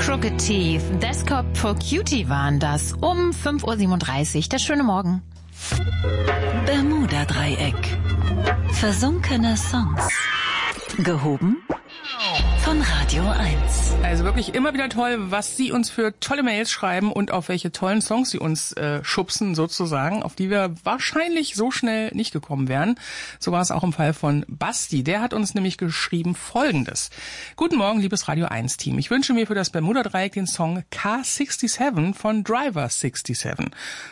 Crooked Teeth, Desktop for Cutie waren das um 5:37 Uhr. Der schöne Morgen. Bermuda-Dreieck. Versunkene Songs. Gehoben von Radio 1. Also wirklich immer wieder toll, was Sie uns für tolle Mails schreiben und auf welche tollen Songs Sie uns schubsen sozusagen, auf die wir wahrscheinlich so schnell nicht gekommen wären. So war es auch im Fall von Basti. Der hat uns nämlich geschrieben Folgendes. Guten Morgen, liebes Radio 1 Team. Ich wünsche mir für das Bermuda-Dreieck den Song Car67 von Driver 67.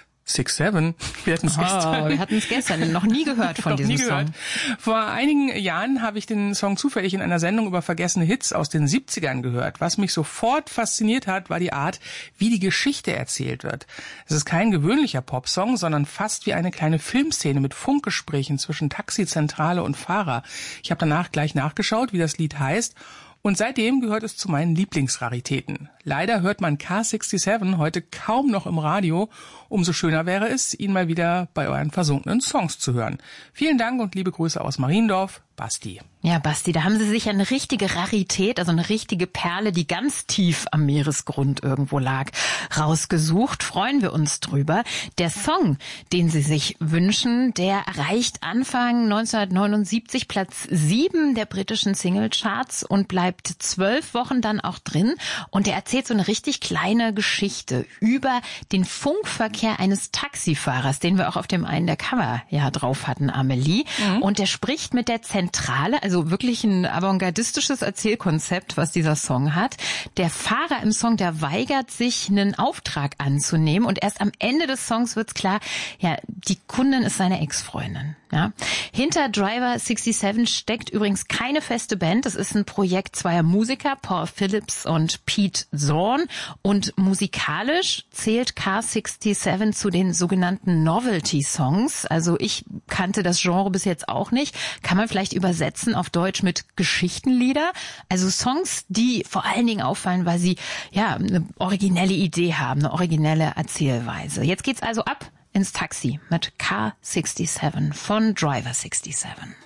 6-7. Wir hatten es gestern noch nie gehört von diesem Song. Vor einigen Jahren habe ich den Song zufällig in einer Sendung über vergessene Hits aus den 70ern gehört. Was mich sofort fasziniert hat, war die Art, wie die Geschichte erzählt wird. Es ist kein gewöhnlicher Popsong, sondern fast wie eine kleine Filmszene mit Funkgesprächen zwischen Taxizentrale und Fahrer. Ich habe danach gleich nachgeschaut, wie das Lied heißt. Und seitdem gehört es zu meinen Lieblingsraritäten. Leider hört man Car67 heute kaum noch im Radio. Umso schöner wäre es, ihn mal wieder bei euren versunkenen Songs zu hören. Vielen Dank und liebe Grüße aus Mariendorf, Basti. Ja, Basti, da haben Sie sich eine richtige Rarität, also eine richtige Perle, die ganz tief am Meeresgrund irgendwo lag, rausgesucht. Freuen wir uns drüber. Der Song, den Sie sich wünschen, der erreicht Anfang 1979 Platz 7 der britischen Singlecharts und bleibt 12 Wochen dann auch drin. Und der erzählt so eine richtig kleine Geschichte über den Funkverkehr eines Taxifahrers, den wir auch auf dem einen der Cover ja drauf hatten, Amelie. Mhm. Und der spricht mit der Zentrale, also wirklich ein avantgardistisches Erzählkonzept, was dieser Song hat. Der Fahrer im Song, der weigert sich, einen Auftrag anzunehmen und erst am Ende des Songs wird's klar, ja, die Kundin ist seine Ex-Freundin. Ja. Hinter Driver 67 steckt übrigens keine feste Band. Das ist ein Projekt zweier Musiker, Paul Phillips und Pete Zorn. Und musikalisch zählt Car67 zu den sogenannten Novelty-Songs. Also ich kannte das Genre bis jetzt auch nicht. Kann man vielleicht übersetzen auf Deutsch mit Geschichtenlieder. Also Songs, die vor allen Dingen auffallen, weil sie ja eine originelle Idee haben, eine originelle Erzählweise. Jetzt geht's also ab ins Taxi mit Car67 von Driver 67.